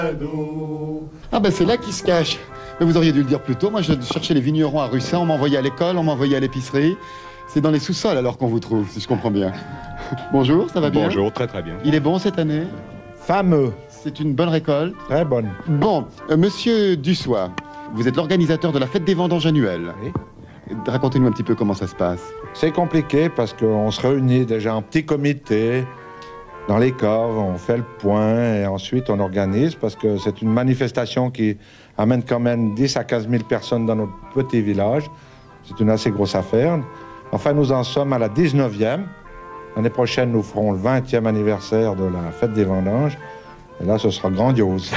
Ah ben c'est là qu'il se cache. Mais vous auriez dû le dire plus tôt. Moi je cherchais les vignerons à Russin, on m'envoyait à l'école, on m'envoyait à l'épicerie. C'est dans les sous-sols alors qu'on vous trouve, si je comprends bien. Bonjour, ça va bien? Bonjour, très très bien. Il est bon cette année? Fameux. C'est une bonne récolte? Très bonne. Bon, monsieur Dussois, vous êtes l'organisateur de la fête des vendanges annuelles. Oui. Racontez-nous un petit peu comment ça se passe. C'est compliqué parce qu'on se réunit déjà en petit comité dans les caves, on fait le point et ensuite on organise parce que c'est une manifestation qui amène quand même 10 à 15 000 personnes dans notre petit village. C'est une assez grosse affaire. Enfin, nous en sommes à la 19e. L'année prochaine, nous ferons le 20e anniversaire de la fête des vendanges. Et là, ce sera grandiose.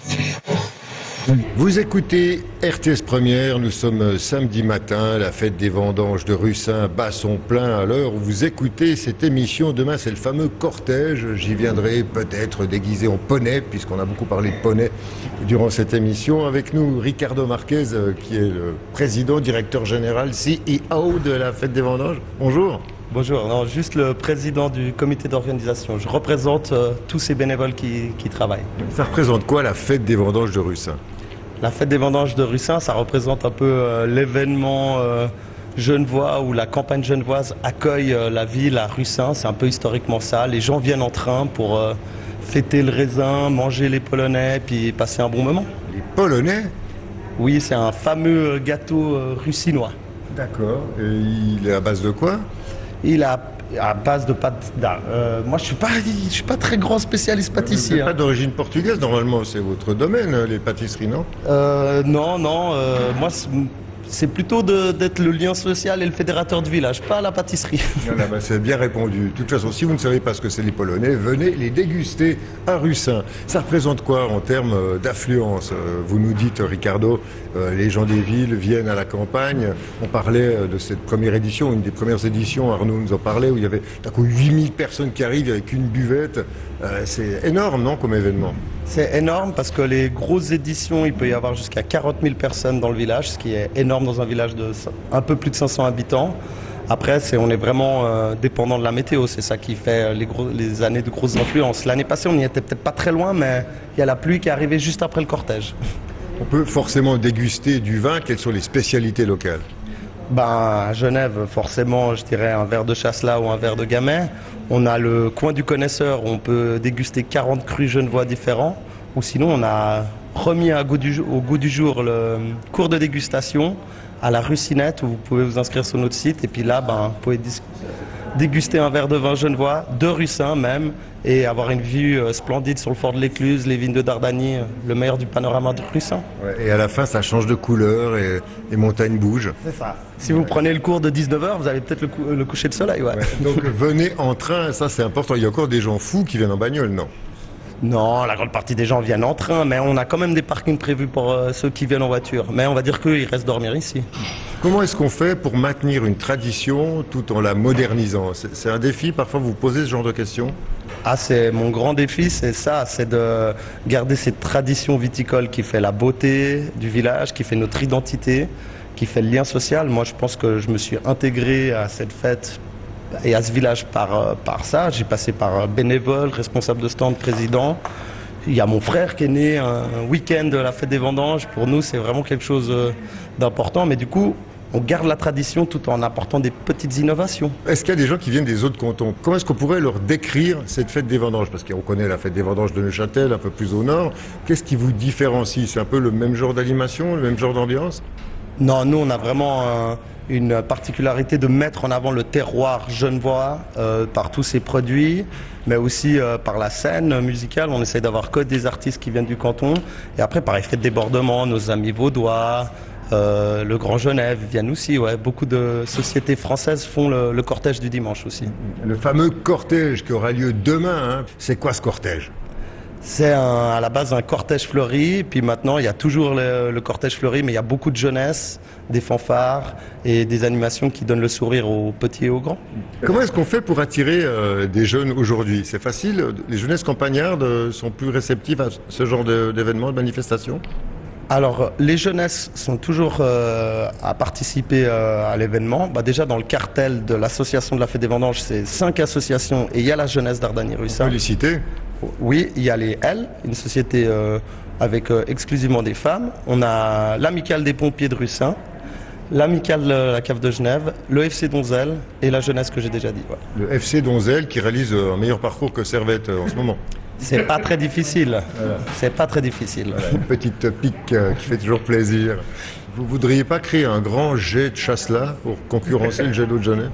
Vous écoutez RTS Première, nous sommes samedi matin, la fête des vendanges de Russin bat son plein à l'heure où vous écoutez cette émission. Demain c'est le fameux cortège, j'y viendrai peut-être déguisé en poney, puisqu'on a beaucoup parlé de poney durant cette émission. Avec nous Ricardo Marquez, qui est le président, directeur général, CEO de la fête des vendanges. Bonjour. Bonjour, non, juste le président du comité d'organisation. Je représente tous ces bénévoles qui travaillent. Ça représente quoi la fête des vendanges de Russin? La fête des vendanges de Russin, ça représente un peu l'événement genevois où la campagne genevoise accueille la ville à Russin. C'est un peu historiquement ça. Les gens viennent en train pour fêter le raisin, manger les polonais, puis passer un bon moment. Les Polonais? Oui, c'est un fameux gâteau russinois. D'accord. Et il est à base de quoi? Il a à base de pâte. Moi, je suis pas très grand spécialiste pâtissier. Vous n'êtes pas d'origine portugaise, normalement, c'est votre domaine, les pâtisseries, non? Non. Moi, c'est plutôt d'être le lien social et le fédérateur du village, pas la pâtisserie. Voilà, bah c'est bien répondu. De toute façon, si vous ne savez pas ce que c'est les Polonais, venez les déguster à Russin. Ça représente quoi en termes d'affluence? Vous nous dites, Ricardo, les gens des villes viennent à la campagne. On parlait de cette première édition, une des premières éditions, Arnaud nous en parlait, où il y avait d'un coup 8000 personnes qui arrivent avec une buvette. C'est énorme, non, comme événement? C'est énorme parce que les grosses éditions, il peut y avoir jusqu'à 40 000 personnes dans le village, ce qui est énorme dans un village de un peu plus de 500 habitants. Après, on est vraiment dépendant de la météo, c'est ça qui fait les années de grosses influences. L'année passée, on n'y était peut-être pas très loin, mais il y a la pluie qui est arrivée juste après le cortège. On peut forcément déguster du vin. Quelles sont les spécialités locales? À Genève, forcément, je dirais un verre de chasselas ou un verre de gamay. On a le coin du connaisseur où on peut déguster 40 crus genevois différents. Ou sinon, on a remis au goût du jour le cours de dégustation à la Russinette où vous pouvez vous inscrire sur notre site. Et puis là, vous pouvez déguster un verre de vin genevois, de Russin même, et avoir une vue splendide sur le fort de l'Écluse, les vignes de Dardanie, le meilleur du panorama de Russin. Ouais, et à la fin, ça change de couleur et les montagnes bougent. C'est ça. Si vous prenez le cours de 19h, vous avez peut-être le coucher de soleil. Ouais. Donc venez en train, ça c'est important. Il y a encore des gens fous qui viennent en bagnole, non? Non, la grande partie des gens viennent en train, mais on a quand même des parkings prévus pour ceux qui viennent en voiture. Mais on va dire qu'ils restent dormir ici. Comment est-ce qu'on fait pour maintenir une tradition tout en la modernisant? C'est un défi, parfois vous posez ce genre de questions? C'est mon grand défi, c'est ça, c'est de garder cette tradition viticole qui fait la beauté du village, qui fait notre identité, qui fait le lien social. Moi, je pense que je me suis intégré à cette fête et à ce village par ça. J'ai passé par bénévole, responsable de stand, président. Il y a mon frère qui est né un week-end de la fête des vendanges. Pour nous, c'est vraiment quelque chose d'important. Mais du coup, on garde la tradition tout en apportant des petites innovations. Est-ce qu'il y a des gens qui viennent des autres cantons? Comment est-ce qu'on pourrait leur décrire cette fête des vendanges? Parce qu'on connaît la fête des vendanges de Neuchâtel, un peu plus au nord. Qu'est-ce qui vous différencie? C'est un peu le même genre d'animation, le même genre d'ambiance? Non, nous, on a vraiment une particularité de mettre en avant le terroir genevois par tous ses produits, mais aussi par la scène musicale. On essaie d'avoir que des artistes qui viennent du canton. Et après, par effet de débordement, nos amis vaudois, le Grand Genève viennent aussi. Ouais. Beaucoup de sociétés françaises font le cortège du dimanche aussi. Le fameux cortège qui aura lieu demain, hein. C'est quoi ce cortège? C'est à la base un cortège fleuri, puis maintenant il y a toujours le cortège fleuri, mais il y a beaucoup de jeunesse, des fanfares et des animations qui donnent le sourire aux petits et aux grands. Comment est-ce qu'on fait pour attirer des jeunes aujourd'hui? C'est facile? Les jeunesses campagnardes sont plus réceptives à ce genre d'événements, de manifestations? Alors, les jeunesses sont toujours à participer à l'événement. Déjà, dans le cartel de l'association de la Fête des Vendanges, c'est 5 associations et il y a la jeunesse d'Ardanie-Russin. On peut les citer. Oui, il y a les L, une société avec exclusivement des femmes. On a l'Amicale des pompiers de Russin, l'Amicale de la Cave de Genève, le FC Donzel et la jeunesse que j'ai déjà dit. Ouais. Le FC Donzel qui réalise un meilleur parcours que Servette en ce moment. C'est pas très difficile. C'est pas très difficile. Voilà, une petite pique qui fait toujours plaisir. Vous voudriez pas créer un grand jet de chasse-là pour concurrencer le jet d'eau de Genève?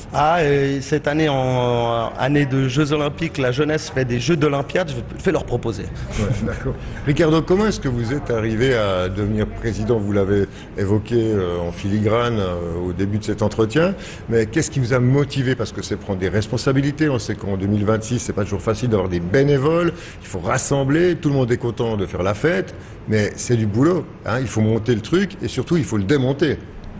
Cette année, en année de Jeux Olympiques, la jeunesse fait des Jeux d'Olympiade, je vais leur proposer. Ouais, d'accord. Ricardo, comment est-ce que vous êtes arrivé à devenir président? Vous l'avez évoqué en filigrane au début de cet entretien, mais qu'est-ce qui vous a motivé? Parce que c'est prendre des responsabilités. On sait qu'en 2026, c'est pas toujours facile d'avoir des bénévoles. Il faut rassembler, tout le monde est content de faire la fête, mais c'est du boulot. Hein, il faut monter le truc et surtout, il faut le démonter.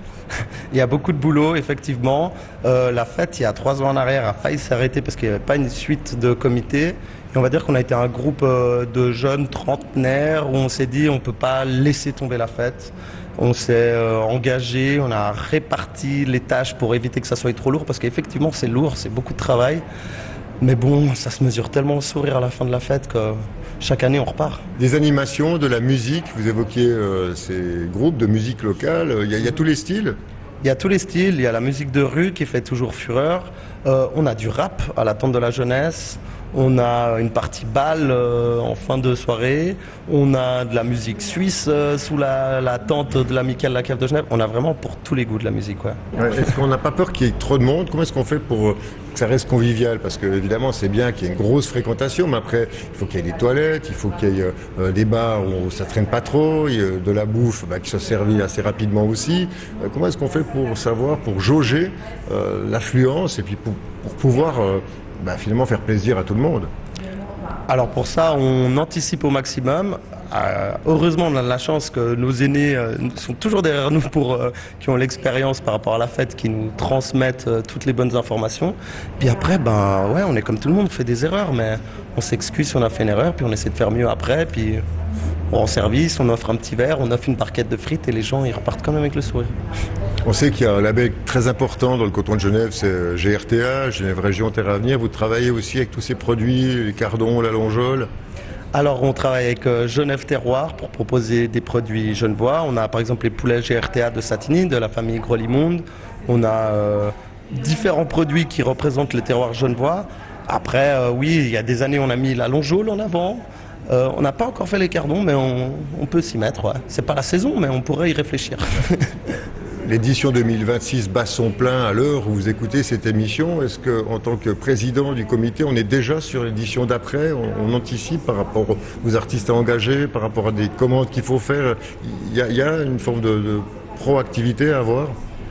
Il y a beaucoup de boulot, effectivement. La fête, il y a 3 ans en arrière, a failli s'arrêter parce qu'il n'y avait pas une suite de comités. Et on va dire qu'on a été un groupe de jeunes trentenaires où on s'est dit on ne peut pas laisser tomber la fête. On s'est engagé, on a réparti les tâches pour éviter que ça soit trop lourd parce qu'effectivement c'est lourd, c'est beaucoup de travail. Mais bon, ça se mesure tellement au sourire à la fin de la fête que chaque année on repart. Des animations, de la musique, vous évoquiez ces groupes de musique locale, il y a tous les styles? Il y a tous les styles, il y a la musique de rue qui fait toujours fureur, on a du rap à la tente de la jeunesse, on a une partie bal en fin de soirée, on a de la musique suisse sous la tente de l'Amicale de la Cave de Genève, on a vraiment pour tous les goûts de la musique. Ouais. Est-ce qu'on n'a pas peur qu'il y ait trop de monde? Comment est-ce qu'on fait pour que ça reste convivial? Parce que évidemment c'est bien qu'il y ait une grosse fréquentation, mais après il faut qu'il y ait des toilettes, il faut qu'il y ait des bars où ça traîne pas trop, de la bouffe qui soit servie assez rapidement aussi. Comment est-ce qu'on fait pour savoir, pour jauger l'affluence et puis pour pouvoir finalement faire plaisir à tout le monde? Alors pour ça, on anticipe au maximum. Heureusement, on a de la chance que nos aînés sont toujours derrière nous qui ont l'expérience par rapport à la fête, qui nous transmettent toutes les bonnes informations. Puis après, on est comme tout le monde, on fait des erreurs, mais on s'excuse si on a fait une erreur, puis on essaie de faire mieux après. Puis on rend service, on offre un petit verre, on offre une barquette de frites et les gens ils repartent quand même avec le sourire. On sait qu'il y a un label très important dans le canton de Genève, c'est GRTA, Genève Région Terre Avenir. Vous travaillez aussi avec tous ces produits, les cardons, la longeole? Alors on travaille avec Genève Terroir pour proposer des produits genevois. On a par exemple les poulets GRTA de Satigny, de la famille Gros-Limonde. On a différents produits qui représentent le terroir genevois. Après, oui, il y a des années on a mis la longeole en avant. On n'a pas encore fait les cardons, mais on peut s'y mettre. Ouais. C'est pas la saison, mais on pourrait y réfléchir. L'édition 2026 bat son plein à l'heure où vous écoutez cette émission. Est-ce qu'en tant que président du comité, on est déjà sur l'édition d'après? On anticipe par rapport aux artistes à engager, par rapport à des commandes qu'il faut faire? Il y a une forme de proactivité à avoir?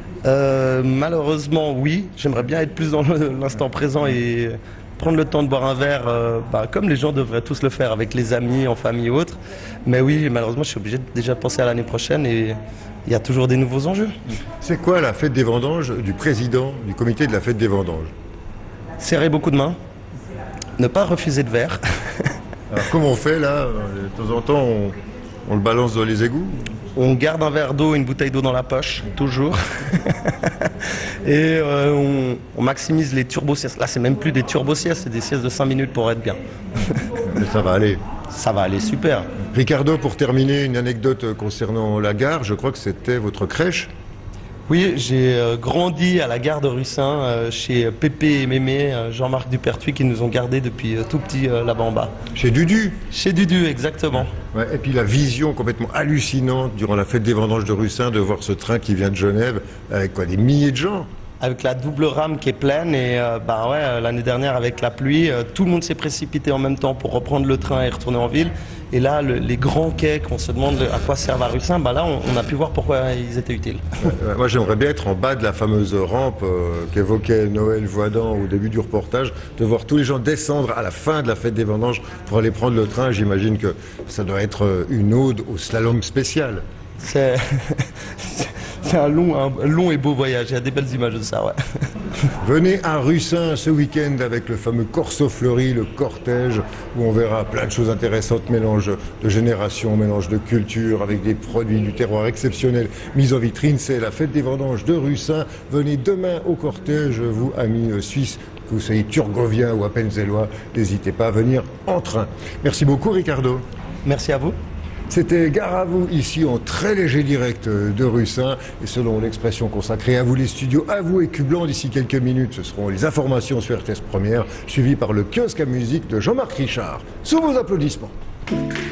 Malheureusement, oui. J'aimerais bien être plus dans l'instant présent et prendre le temps de boire un verre, comme les gens devraient tous le faire avec les amis, en famille et autres. Mais oui, malheureusement, je suis obligé de déjà penser à l'année prochaine et il y a toujours des nouveaux enjeux. C'est quoi la fête des vendanges du président du comité de la fête des vendanges? Serrer beaucoup de mains, ne pas refuser de verre. Alors comment on fait là? De temps en temps, on le balance dans les égouts? On garde un verre d'eau, une bouteille d'eau dans la poche, toujours. Et on maximise les turbo-siestes. Là, c'est même plus des turbo-siestes, c'est des siestes de 5 minutes pour être bien. Mais ça va aller. Ça va aller super. Ricardo, pour terminer, une anecdote concernant la gare. Je crois que c'était votre crèche. Oui, j'ai grandi à la gare de Russin, chez Pépé et Mémé, Jean-Marc Dupertuis, qui nous ont gardés depuis tout petit là-bas en bas. Chez Dudu? Chez Dudu, exactement. Ouais, et puis la vision complètement hallucinante durant la fête des vendanges de Russin de voir ce train qui vient de Genève avec des milliers de gens. Avec la double rame qui est pleine et l'année dernière avec la pluie, tout le monde s'est précipité en même temps pour reprendre le train et retourner en ville. Et là, les grands quais qu'on se demande à quoi servent à Russin, là on a pu voir pourquoi ils étaient utiles. Moi j'aimerais bien être en bas de la fameuse rampe qu'évoquait Noël Voidan au début du reportage, de voir tous les gens descendre à la fin de la fête des vendanges pour aller prendre le train. J'imagine que ça doit être une ode au slalom spécial. C'est un long et beau voyage, il y a des belles images de ça, ouais. Venez à Russin ce week-end avec le fameux Corso Fleuri, le cortège, où on verra plein de choses intéressantes, mélange de génération, mélange de culture, avec des produits du terroir exceptionnels mis en vitrine. C'est la fête des vendanges de Russin. Venez demain au cortège, vous, amis suisses que vous soyez turgovien ou appenzellois, n'hésitez pas à venir en train. Merci beaucoup Ricardo. Merci à vous. C'était Gare à vous, ici en très léger direct de Russin. Et selon l'expression consacrée à vous les studios, à vous et Cublan, d'ici quelques minutes, ce seront les informations sur RTS Première, suivies par le kiosque à musique de Jean-Marc Richard. Sous vos applaudissements.